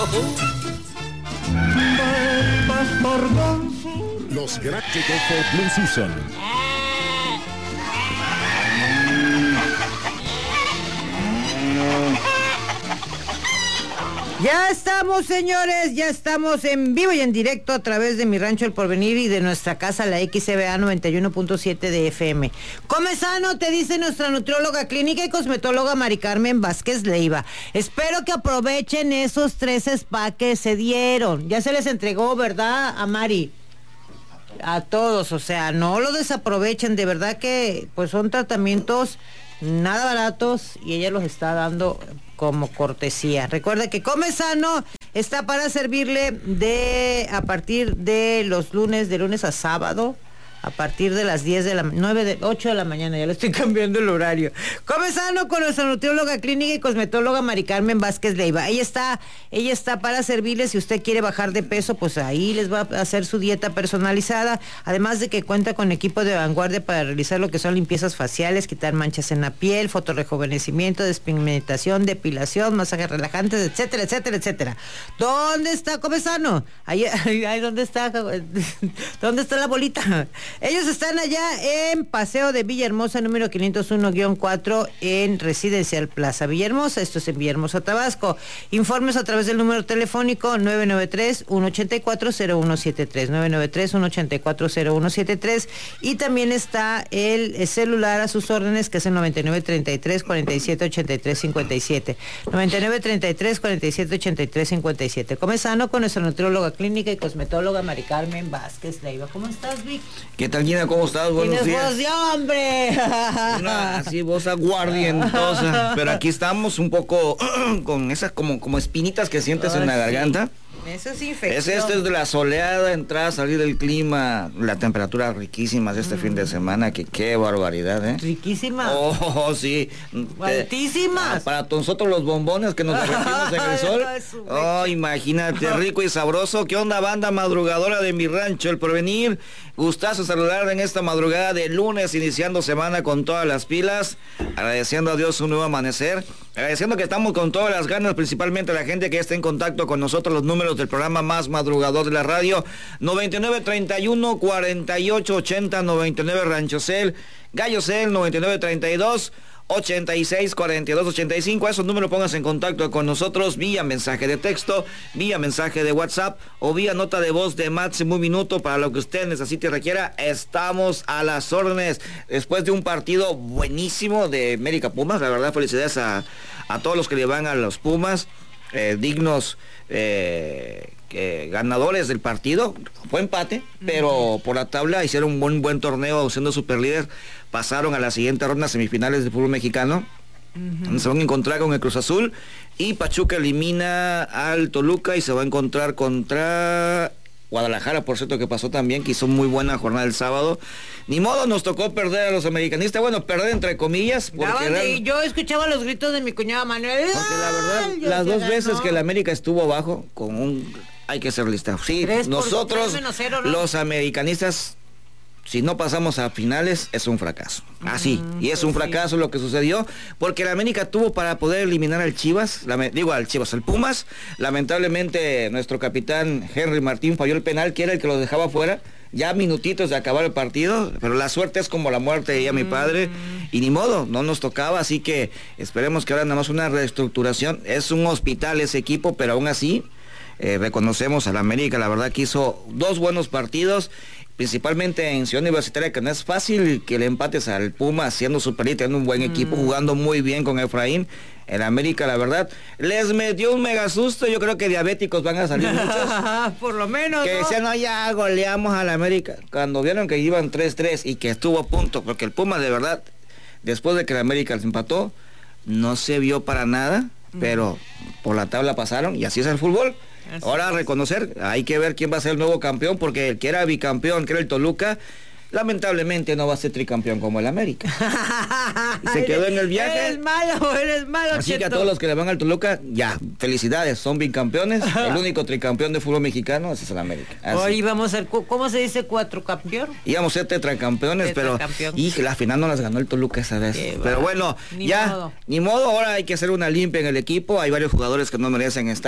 Los Galactic for Blue Season. Ya estamos, señores, ya estamos en vivo y en directo a través de Mi Rancho El Porvenir y de nuestra casa, la XCBA 91.7 de FM. Come sano, te dice nuestra nutrióloga clínica y cosmetóloga Mari Carmen Vázquez Leiva. Espero que aprovechen esos 3 spa que se dieron. Ya se les entregó, ¿verdad, a Mari? A todos, o sea, no lo desaprovechen, de verdad que pues son tratamientos nada baratos y ella los está dando como cortesía. Recuerda que Come Sano está para servirle a partir de los lunes, de lunes a sábado, a partir de las 8 de la mañana, ya le estoy cambiando el horario. Come Sano con nuestra nutrióloga clínica y cosmetóloga Mari Carmen Vázquez Leiva. Ella está para servirle. Si usted quiere bajar de peso, pues ahí les va a hacer su dieta personalizada, además de que cuenta con equipo de vanguardia para realizar lo que son limpiezas faciales, quitar manchas en la piel, fotorrejuvenecimiento, despigmentación, depilación, masajes relajantes, etcétera, etcétera, etcétera. ¿Dónde está Come Sano? Ahí ¿dónde está? ¿Dónde está la bolita? Ellos están allá en Paseo de Villahermosa, número 501-4, en Residencial Plaza Villahermosa. Esto es en Villahermosa, Tabasco. Informes a través del número telefónico 993-184-0173, 993-184-0173, y también está el celular a sus órdenes, que es el 9933-4783-57, 9933-4783-57. Come Sano con nuestra nutrióloga clínica y cosmetóloga Mari Carmen Vázquez Leiva. ¿Cómo estás, Vic? ¿Qué tal, Gina? ¿Cómo estás? Buenos días. Voz de hombre. Así, voz aguardientosa. Pero aquí estamos un poco con esas como espinitas que sientes en la garganta. Eso es infección. Esto es de la soleada, entrada, salir del clima, la temperatura riquísima de este fin de semana, que qué barbaridad, ¿eh? Riquísima. Oh, sí. Altísimas. Para nosotros los bombones que nos derretimos en el sol. Oh, imagínate, rico y sabroso. ¿Qué onda, banda madrugadora de Mi Rancho El Porvenir? Gustazo saludar en esta madrugada de lunes, iniciando semana con todas las pilas, agradeciendo a Dios un nuevo amanecer, agradeciendo que estamos con todas las ganas, principalmente a la gente que está en contacto con nosotros. Los números del programa más madrugador de la radio: 9931 48 80 99 Rancho Cel, Gallo Cel 9932 86 42 85. A esos números pónganse en contacto con nosotros vía mensaje de texto, vía mensaje de WhatsApp o vía nota de voz de máximo un minuto, para lo que usted necesite y requiera. Estamos a las órdenes después de un partido buenísimo de América Pumas. La verdad, felicidades a todos los que le van a los Pumas, dignos ganadores del partido. Fue empate, pero por la tabla hicieron un buen torneo, siendo superlíder. Pasaron a la siguiente ronda, semifinales de fútbol mexicano. Se van a encontrar con el Cruz Azul, y Pachuca elimina al Toluca y se va a encontrar contra Guadalajara, por cierto, que pasó también, que hizo muy buena jornada el sábado. Ni modo, nos tocó perder a los americanistas. Bueno, perder entre comillas, porque yo escuchaba los gritos de mi cuñado Manuel. Porque la verdad, las dos veces que el América estuvo abajo, hay que ser lista. Sí, nosotros, los americanistas, si no pasamos a finales, es un fracaso. Así, y es un fracaso lo que sucedió, porque el América tuvo para poder eliminar al Chivas, al Pumas. Lamentablemente, nuestro capitán Henry Martín falló el penal, que era el que lo dejaba fuera, ya minutitos de acabar el partido, pero la suerte es como la muerte, decía mi padre, y ni modo, no nos tocaba, así que esperemos que ahora nada más una reestructuración. Es un hospital ese equipo, pero aún así, reconocemos al América, la verdad que hizo 2 buenos partidos, principalmente en Ciudad Universitaria, que no es fácil que le empates al Puma siendo superlíder, teniendo un buen equipo, jugando muy bien con Efraín. El América, la verdad, les metió un mega susto. Yo creo que diabéticos van a salir muchos. Por lo menos, que decían, no, ya goleamos al América. Cuando vieron que iban 3-3 y que estuvo a punto, porque el Puma, de verdad, después de que el América les empató, no se vio para nada, pero por la tabla pasaron, y así es el fútbol. Ahora, reconocer, hay que ver quién va a ser el nuevo campeón, porque el que era bicampeón, que era el Toluca, lamentablemente no va a ser tricampeón como el América. Se quedó en el viaje. Eres malo. Así Cheto. que a todos los que le van al Toluca, ya, felicidades, son bicampeones. El único tricampeón de fútbol mexicano es el América. Hoy vamos a ser, ¿cómo se dice cuatrocampeón? Íbamos a ser tetracampeones, pero la final no las ganó el Toluca esa vez. Pero bueno, ni modo, ahora hay que hacer una limpia en el equipo. Hay varios jugadores que no merecen estar.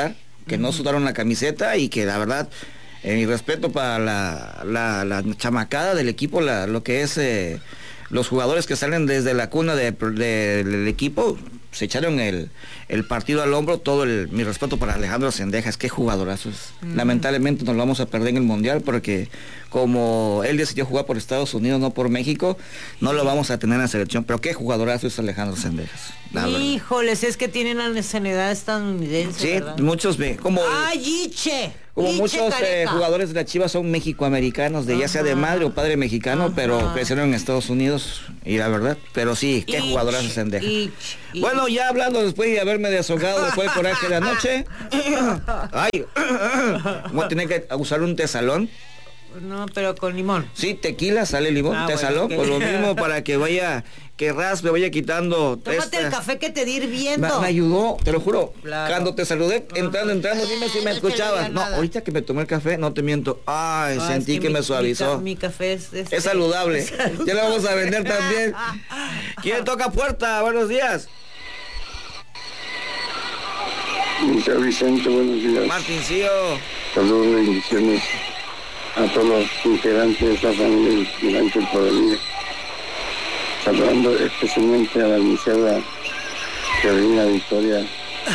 que no sudaron la camiseta y que la verdad, mi respeto para la chamacada del equipo, lo que es los jugadores que salen desde la cuna del equipo, se echaron el partido al hombro, mi respeto para Alejandro Zendejas, qué jugadorazos. Lamentablemente nos lo vamos a perder en el Mundial porque como él decidió jugar por Estados Unidos, no por México, no lo vamos a tener en la selección, pero qué jugadorazo es Alejandro Zendejas. Híjoles, es que tienen la nacionalidad estadounidense, sí, ¿verdad? muchos como... ¡Ay, Iche! Como Iche muchos jugadores de la Chivas son mexicoamericanos, ya sea de madre o padre mexicano, pero crecieron en Estados Unidos, y la verdad, pero sí, qué jugadorazo Zendejas. Bueno, ya hablando después de haberme deshogado después del coraje de anoche, ay, voy a tener que usar un tesalón. No, pero con limón. Sí, tequila, sale limón, tesalón, por lo mismo para que raspe, vaya quitando. Tómate el café que te di hirviendo. Me ayudó, te lo juro. Claro. Cuando te saludé, entrando, dime si me escuchabas. No, ahorita que me tomé el café, no te miento. Ay, sentí que me suavizó. Mi café es saludable. Ya lo vamos a vender también. ¿Quién toca puerta? Buenos días. Vicente, buenos días. Martincillo. Saludos, bendiciones a todos los integrantes de esta familia del Ángel Porvenir. Saludando especialmente a la licenciada Carolina Victoria.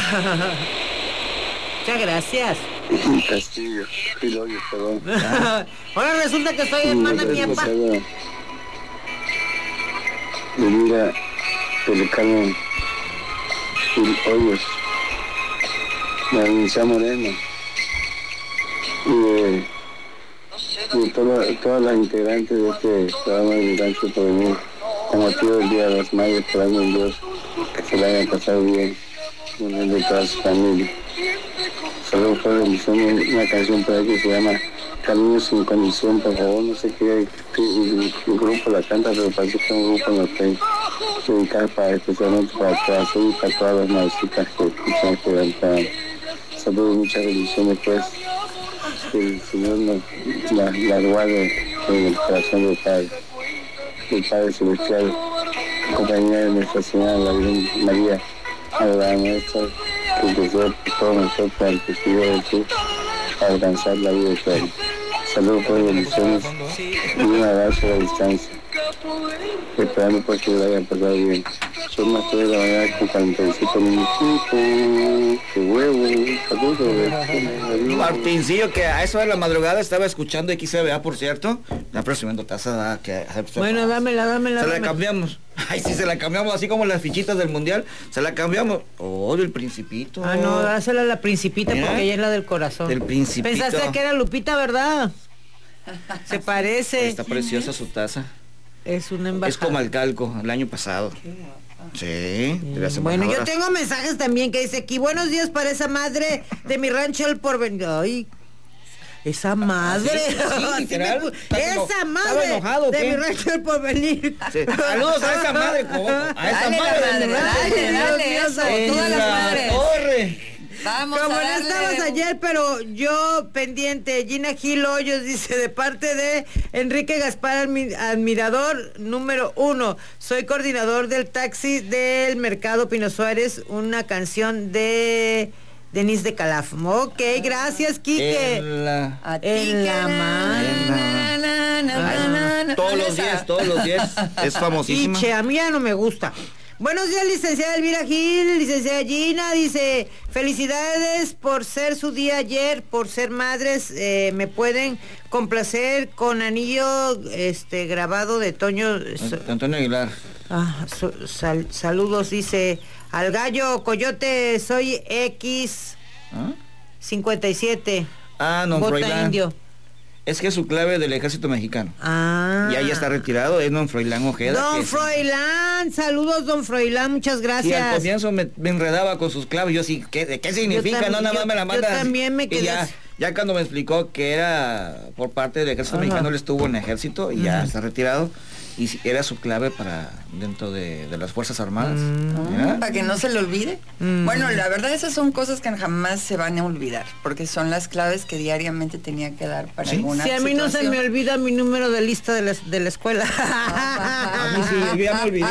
Muchas gracias. Castillo, Filorio, perdón. Ahora resulta que soy hermana de mi papá. Elvira Pelecano Hoyos, la Alicia Moreno y todas las integrantes de este programa de Rancho Porvenir, con motivo del Día de las Madres, esperando en Dios que se la hayan pasado bien, en el de toda su familia. Solo fue una canción por ahí que se llama Camino sin condición, por favor, no sé qué grupo la canta, pero parece que es un grupo norteño, dedicado especialmente para todas y para todas las madrecitas que escuchan este gran programa. Saludos, muchas bendiciones, pues, que el Señor las guarde en el corazón del Padre Celestial, en compañía de Nuestra Señora, la Virgen María, a la nuestra, que deseo por todos nosotros al testigo de Jesús, para alcanzar la vida eterna. Saludos, pues, bendiciones y un abrazo a la distancia, esperando pues que lo hayan pasado bien. Son las 3 de la mañana con 47 minutos. ¡Qué huevo! Saludos. Martincillo, que a eso de la madrugada estaba escuchando XBA, por cierto. La próxima taza que... Bueno, dámela. Se la cambiamos. Ay, sí, se la cambiamos, así como las fichitas del Mundial. Se la cambiamos. Oh, del Principito. Ah, no, dásela a la Principita. Mira, porque ella es la del corazón. Del Principito. Pensaste que era Lupita, ¿verdad? Se parece. Está preciosa su taza. Es una embajada. Es como el calco, el año pasado. Sí. Bueno, yo tengo mensajes también que dice aquí, buenos días para esa madre de mi rancho El Porvenir. Ay, esa madre. Esa madre enojado, de mi rancho El Porvenir. Sí. Saludos a esa madre, a esa madre. Dale, eso, todas las madres. Corre. Vamos. Como no estabas ayer, pero yo pendiente. Gina Gil Hoyos dice, de parte de Enrique Gaspar, admirador número 1. Soy coordinador del taxi del Mercado Pino Suárez. Una canción de Denise de Calaf. Ok, gracias, Quique. En la mano. Todos los días. Es famosísima. Iche, a mí ya no me gusta. Buenos días, licenciada Elvira Gil, licenciada Gina, dice, felicidades por ser su día ayer, por ser madres, me pueden complacer con anillo grabado de Antonio Aguilar. Saludos, dice, al gallo Coyote, soy X 57. No, Bota indio. Es que es su clave del ejército mexicano. Y ahí está retirado, es don Froilán Ojeda. Don Froilán, saludos don Froilán, muchas gracias. Y al comienzo me enredaba con sus claves, yo sí, ¿qué significa? No, nada más me la manda. Yo también me quedé. Ya cuando me explicó que era por parte del ejército mexicano, él estuvo en el ejército y ya está retirado. y era su clave para dentro de las Fuerzas Armadas. Para que no se le olvide. Bueno, la verdad esas son cosas que jamás se van a olvidar, porque son las claves que diariamente tenía que dar para alguna situación. Si a mí no se me olvida mi número de lista de la escuela. A mí sí, yo ya me olvidé.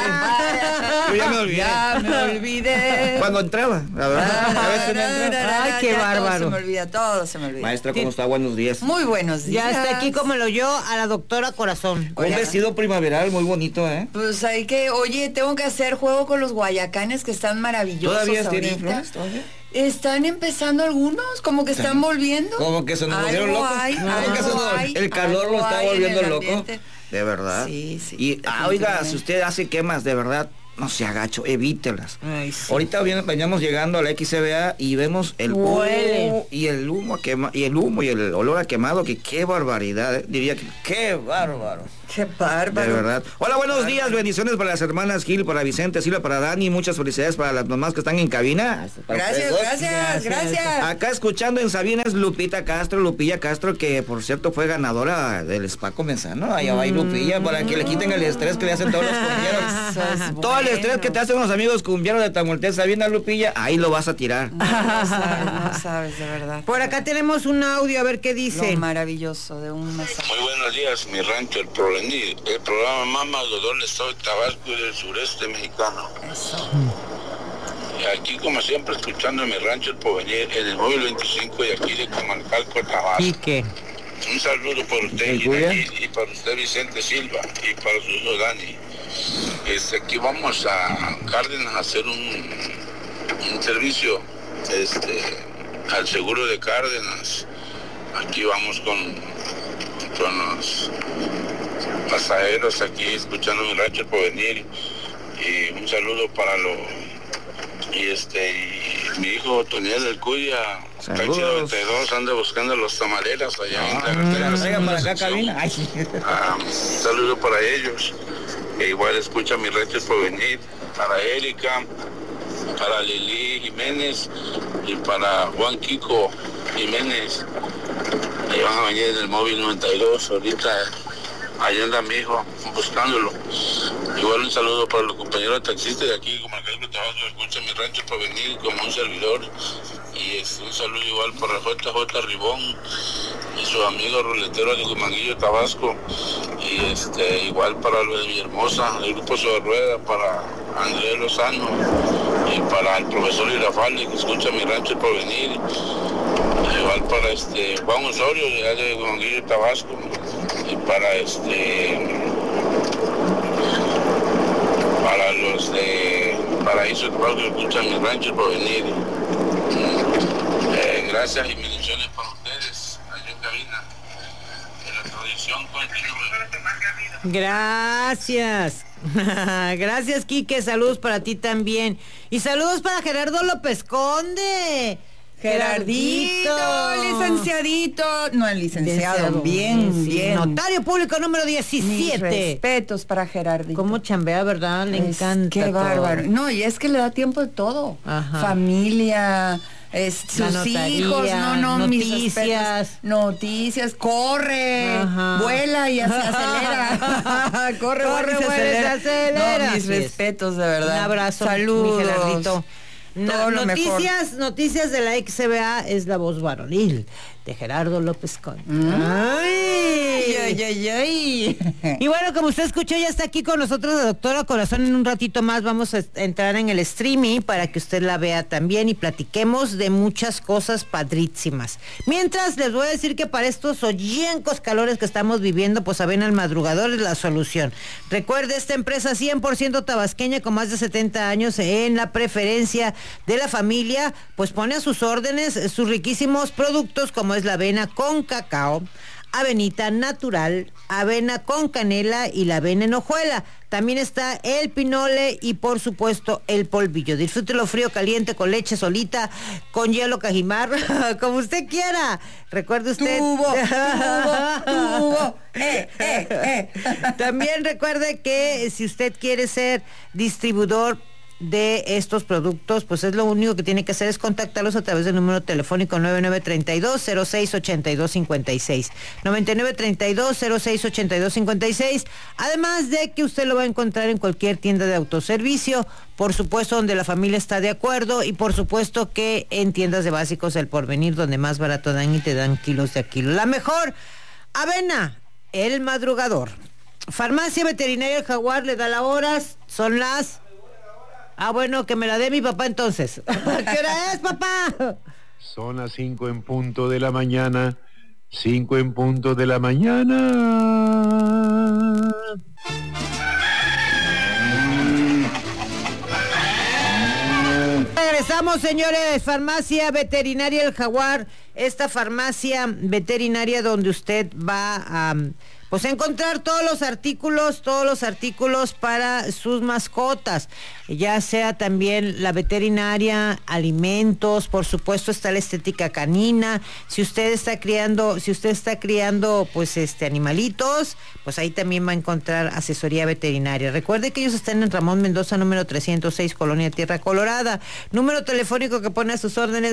Ya me olvidé. Cuando entraba, la verdad. A veces no entraba. Ay, qué bárbaro. Todo se me olvida. Maestra, ¿cómo está? Buenos días. Muy buenos días. Ya está aquí como lo yo a la doctora Corazón. Un vestido primaveral muy bonito, ¿eh? Pues hay que, oye, tengo que hacer juego con los guayacanes que están maravillosos. ¿Todavía tienen flores? Están empezando algunos, como que están volviendo. Como que se nos volvieron locos. El calor lo está volviendo loco. De verdad. Sí. Y oiga, si usted hace quemas, de verdad, no se agacho, evítelas. Ay, sí. Ahorita veníamos llegando a la XCBA y vemos el humo y el humo y el olor a quemado, que qué barbaridad, diría que qué bárbaro. Qué bárbaro. De verdad. Hola, buenos días, bendiciones para las hermanas Gil, para Vicente, Silvia, para Dani, muchas felicidades para las mamás que están en cabina. Gracias. Acá escuchando en Sabina es Lupilla Castro, que por cierto fue ganadora del Spa Comenzano. Allá va Lupilla, para que le quiten el estrés que le hacen todos los cumbieros. Todo el estrés que te hacen los amigos cumbieros de Tamultés, Sabina, Lupilla, ahí lo vas a tirar. No sabes, de verdad. Por acá tenemos un audio, a ver qué dice. Maravilloso, de un mensaje. Muy buenos días, mi rancho, el programa más maduro del estado de Tabasco y del sureste mexicano. Eso. Y aquí, como siempre, escuchando mi rancho, el Porvenir, en el móvil 25 y aquí de Comalcalco, Tabasco. ¿Y qué? Un saludo por usted, y para usted, Vicente Silva, y para su hijo Dani. Aquí vamos a Cárdenas a hacer un servicio al seguro de Cárdenas. Aquí vamos con los pasajeros aquí escuchando mi rancho por venir, y un saludo para y mi hijo Toniel del Cuya, calle 92, anda buscando los tamaleras allá en carretera. Traigan para acá cabina. Un saludo para ellos, que igual escucha mi rancho por venir, para Erika, para Lili Jiménez y para Juan Kiko Jiménez. Ahí van a venir en el móvil 92, ahorita ahí anda mi hijo buscándolo. Igual un saludo para los compañeros taxistas de aquí, como el que Tabasco, escucha mi rancho para venir como un servidor. Y un saludo igual para JJ Ribón y sus amigos ruleteros de Gumanguillo, Tabasco. Y igual para los de Villahermosa, el grupo Sobre Rueda, para Andrés Lozano y para el profesor Irafalde, que escucha mi rancho por venir. Igual para Juan Osorio de Gumanguillo, Tabasco, y para para los de Paraíso, Tabasco, que escuchan mi rancho por venir. Gracias y bendiciones para ustedes allá en cabina. Que la tradición continúe. Gracias. Gracias, Quique. Saludos para ti también. Y saludos para Gerardo López Conde. Gerardito, licenciadito. No, el licenciado. Bien. Notario público número 17. Mis respetos para Gerardito. Cómo chambea, ¿verdad? Le encanta. Qué bárbaro. No, y es que le da tiempo de todo. Ajá. Familia, sus notaría, hijos, noticias, corre, vuela y se acelera. corre, vuela y se acelera. No, mis respetos, de verdad. Un abrazo, saludos, mi Gerardito. Noticias de la XCBA es la voz varonil de Gerardo López Conde. Ay. Y bueno, como usted escuchó, ya está aquí con nosotros la doctora Corazón. En un ratito más vamos a entrar en el streaming para que usted la vea también y platiquemos de muchas cosas padrísimas. Mientras, les voy a decir que para estos hoyencos calores que estamos viviendo, pues Avena el Madrugador es la solución. Recuerde, esta empresa 100% tabasqueña con más de 70 años en la preferencia de la familia, pues pone a sus órdenes sus riquísimos productos, como es la avena con cacao, avenita natural, avena con canela y la avena en hojuela. También está el pinole y por supuesto el polvillo. Disfrútelo frío, caliente, con leche solita, con hielo Cajimar, como usted quiera. Recuerde usted. Tubo. También recuerde que si usted quiere ser distribuidor de estos productos, pues es lo único que tiene que hacer es contactarlos a través del número telefónico 9932-068256. 9932-068256. Además de que usted lo va a encontrar en cualquier tienda de autoservicio, por supuesto donde la familia está de acuerdo, y por supuesto que en tiendas de básicos El Porvenir, donde más barato dan y te dan kilos de a kilo. La mejor avena, El Madrugador. Farmacia Veterinaria El Jaguar le da las horas, son las... bueno, que me la dé mi papá entonces. ¿Qué hora es, papá? Son las 5 en punto de la mañana. 5 en punto de la mañana. Regresamos, señores. Farmacia Veterinaria El Jaguar. Esta farmacia veterinaria donde usted va a... pues encontrar todos los artículos para sus mascotas, ya sea también la veterinaria, alimentos, por supuesto está la estética canina. Si usted está criando pues animalitos, pues ahí también va a encontrar asesoría veterinaria. Recuerde que ellos están en Ramón Mendoza, número 306, Colonia Tierra Colorada. Número telefónico que pone a sus órdenes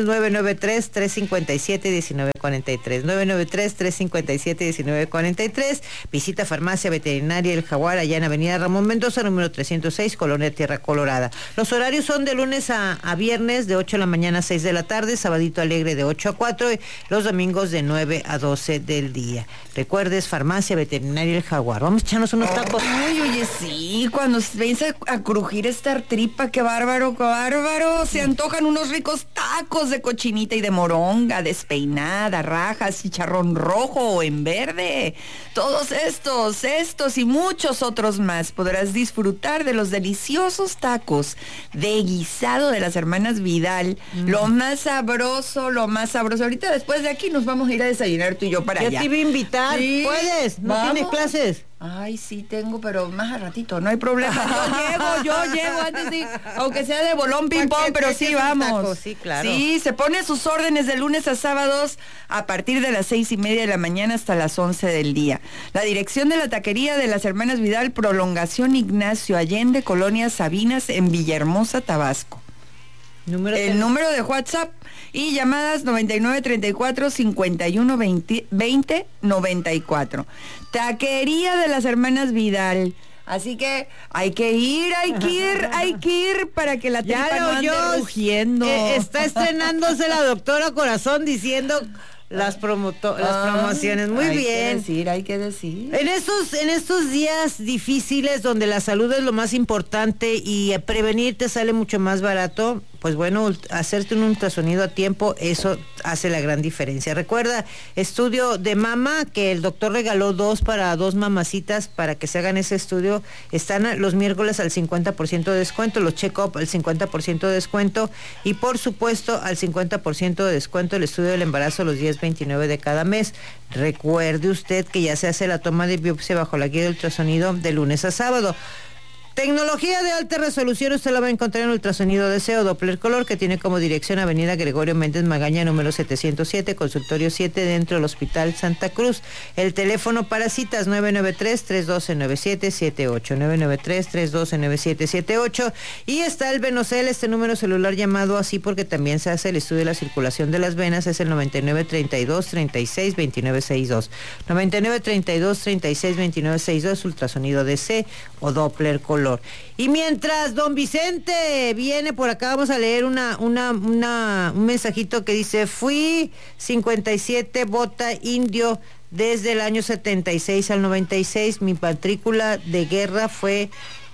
993-357-1943. 993-357-1943. Visita Farmacia Veterinaria El Jaguar allá en Avenida Ramón Mendoza, número 306, Colonia Tierra Colorada. Los horarios son de lunes a viernes de 8 de la mañana a 6 de la tarde, sabadito alegre de 8 a 4 y los domingos de 9 a 12 del día. Recuerdes, Farmacia Veterinaria El Jaguar. Vamos a echarnos unos tacos. Ay, oye, sí, cuando ves a crujir esta tripa, qué bárbaro, qué bárbaro. Se antojan unos ricos tacos de cochinita y de moronga, despeinada, rajas, chicharrón rojo o en verde. Todos estos y muchos otros más podrás disfrutar de los deliciosos tacos de guisado de las hermanas Vidal. Lo más sabroso. Ahorita después de aquí nos vamos a ir a desayunar tú y yo para allá. Ya te iba a invitar. Sí. ¿Puedes? ¿No tienes clases? Ay, sí tengo, pero más a ratito, no hay problema. Yo llego antes de ir, aunque sea de bolón ping-pong, pero sí, vamos. Tacos, sí, claro. Sí, se pone sus órdenes de lunes a sábados a partir de las 6:30 de la mañana hasta las 11 del día. La dirección de la taquería de las hermanas Vidal, Prolongación Ignacio Allende, Colonia Sabinas, en Villahermosa, Tabasco. El número de WhatsApp y llamadas 9934-5120-94. Taquería de las hermanas Vidal. Así que hay que ir para que la tripa no ande rugiendo. Está estrenándose la doctora Corazón diciendo... Las promociones, muy bien. Hay que decir. En estos días difíciles donde la salud es lo más importante y prevenir te sale mucho más barato, pues bueno, hacerte un ultrasonido a tiempo, eso hace la gran diferencia. Recuerda, estudio de mama, que el doctor regaló 2 para 2 mamacitas para que se hagan ese estudio. Están los miércoles al 50% de descuento, los check-up al 50% de descuento y por supuesto al 50% de descuento el estudio del embarazo los días 29 de cada mes. Recuerde usted que ya se hace la toma de biopsia bajo la guía de ultrasonido de lunes a sábado. Tecnología de alta resolución, usted la va a encontrar en ultrasonido deseo Doppler Color, que tiene como dirección Avenida Gregorio Méndez Magaña, número 707, consultorio 7, dentro del Hospital Santa Cruz. El teléfono para citas 993-312-9778, 993-312-9778. Y está el Venocel, este número celular llamado así porque también se hace el estudio de la circulación de las venas, es el 9932-362962. 9932-362962, ultrasonido DC o Doppler Color. Y mientras don Vicente viene por acá, vamos a leer un mensajito que dice: fui 57 bota indio desde el año 76 al 96, mi matrícula de guerra fue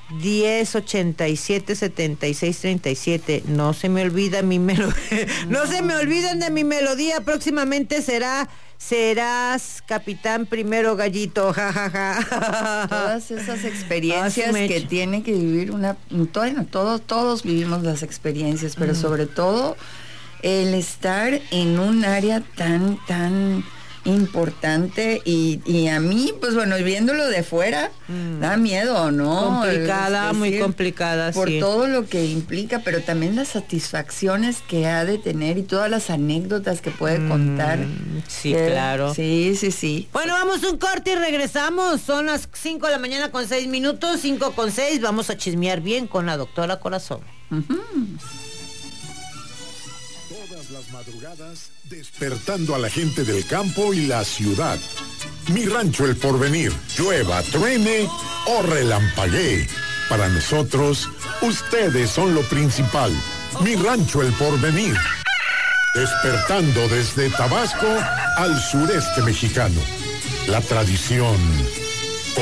1087-7637. No se me olvida mi melodía. No se me olviden de mi melodía. Próximamente serás capitán primero gallito, jajaja. Todas esas experiencias que tiene que vivir todos vivimos las experiencias, pero sobre todo el estar en un área tan importante y a mí, pues bueno, viéndolo de fuera, da miedo, ¿no? Complicada, muy complicada, por sí. todo lo que implica, pero también las satisfacciones que ha de tener y todas las anécdotas que puede contar. Sí, claro. Sí. Bueno, vamos a un corte y regresamos. Son las 5 de la mañana con 6 minutos, 5:06. Vamos a chismear bien con la doctora Corazón. Todas las madrugadas, despertando a la gente del campo y la ciudad. Mi Rancho El Porvenir, llueva, truene o relampaguee. Para nosotros, ustedes son lo principal. Mi Rancho El Porvenir. Despertando desde Tabasco al sureste mexicano. La tradición